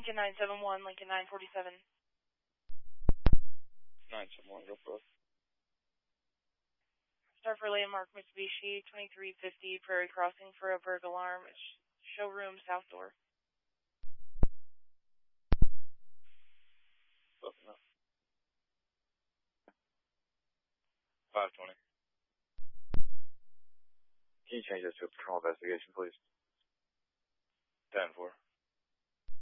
Lincoln 971, Lincoln 947. 971, go for it. Star for landmark Mitsubishi 2350 Prairie Crossing for a burg alarm. Showroom south door. Looking up. 520. Can you change this to a patrol investigation, please? 10-4.